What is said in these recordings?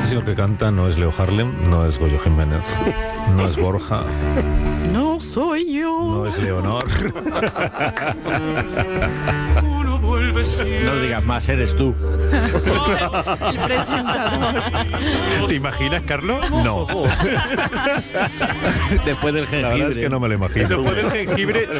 sino que canta no es Leo Harlem, no es Goyo Jiménez, no es Borja, No soy yo. no es Leonor. No digas más, eres tú. El presentador. ¿Te imaginas, Carlos? No, Después del la verdad jengibre. es que no me lo imagino. Después del jengibre.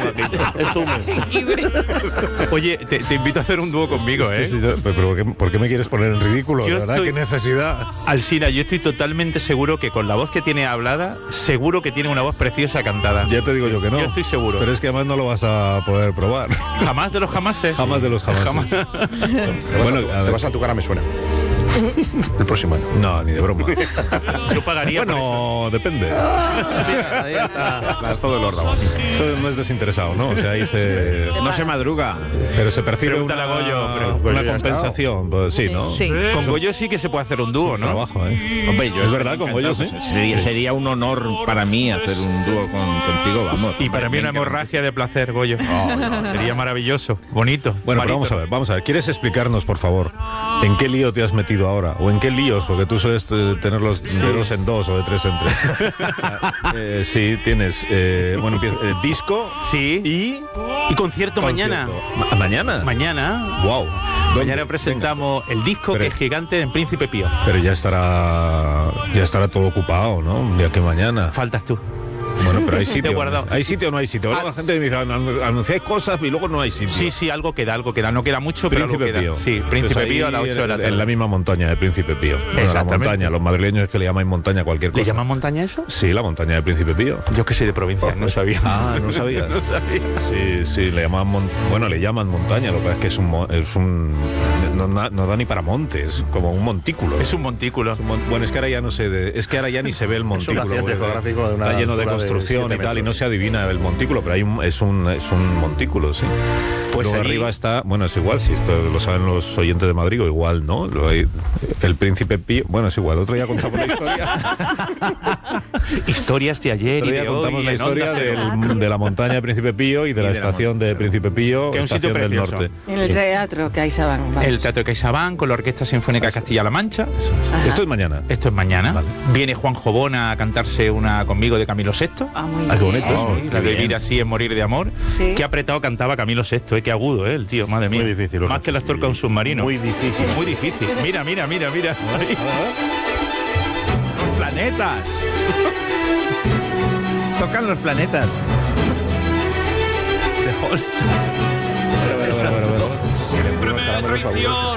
Oye, te invito a hacer un dúo conmigo, ¿eh? Sí, pero ¿por qué me quieres poner en ridículo? Yo De verdad, estoy- qué necesidad. Alsina, yo estoy totalmente seguro que con la voz que tiene hablada, seguro que tiene una voz preciosa cantada. Ya te digo yo que no. Yo estoy seguro. Pero es que además no lo vas a poder probar. Jamás de los jamases. Jamás de los jamases. Bueno, a Te ver. vas a tu cara, me suena. El próximo año. No, ni de broma. Yo pagaría por eso. Bueno, depende. Ahí está. Lanzado del órdago. Eso no es desinteresado, ¿no? O sea, ahí se... No se madruga. Pero se percibe Pregúntale a Goyo, pero una Goyo ya ha compensación. Pues sí, ¿no? Sí. Con Goyo sí que se puede hacer un dúo, ¿no? Trabajo, ¿eh? Hombre, yo Es verdad, con Goyo, encantado. sí. Sería un honor para mí hacer un dúo contigo, vamos. Y para mí una hemorragia de placer, Goyo. Sería maravilloso, bonito. Bueno, pero Marito. vamos a ver. ¿Quieres explicarnos, por favor, en qué lío te has metido ahora? ¿O en qué líos? Porque tú sueles tener los de 2 en 2 o de 3 en 3. Sí, tienes disco Sí. Y concierto mañana. ¿Mañana? Mañana. Wow. Mañana presentamos el disco Pero- que es gigante en Príncipe Pío. Pero ya estará todo ocupado, ¿no? Ya que mañana. Faltas tú. Bueno, pero hay Te he sitio. guardado. ¿Hay sitio o no hay sitio? Ahora la gente me dice, anunciáis cosas y luego no hay sitio. Sí, algo queda. No queda mucho, pero algo Príncipe queda. Pío. Sí, Príncipe Pues ahí Pío a las 8 de la tarde. En la misma montaña de Príncipe Pío. Bueno, la Exactamente. montaña, los madrileños es que le llamáis montaña a cualquier cosa. ¿Le llaman montaña eso? Sí, la montaña de Príncipe Pío. Yo que soy de provincia, no sabía. Ah, ¿no sabías? No sabía. Sí, le llaman le llaman montaña, lo que pasa es que no da ni para monte, es como un montículo. Es un montículo. Bueno, es que ahora ya no sé, es que ahora ya ni se ve el montículo. accidente porque geográfico de una está lleno de altura de construcción 7 y tal, y no metros. se adivina el montículo, pero es un montículo, sí. Pues Luego allí- arriba está, bueno, es igual, si esto lo saben los oyentes de Madrid, o igual, ¿no? El Príncipe Pío, bueno, es igual, otro día contamos la historia. Historias de ayer Otro y día de contamos hoy. la en historia Onda Cero. de la montaña de Príncipe Pío y de la de la estación de Príncipe Pío, Que es un sitio estación del precioso. norte. En el teatro CaixaBank. vamos. El Teatro de CaixaBank con la Orquesta Sinfónica Castilla-La Mancha. Ajá. Esto es mañana. Esto es mañana. Vale. Viene Juan Jobona a cantarse una conmigo de Camilo VI. Ah, muy Ah, qué bien. bonito eso. La de Vivir así es morir de amor. Sí. Qué apretado cantaba Camilo VI, qué agudo, el tío, madre mía. Muy difícil, Más que las torcas de un submarino. Muy difícil. Muy difícil. Mira. Ahí. Los planetas. Tocan los planetas. De Holst. Bueno. Siempre me traicionas.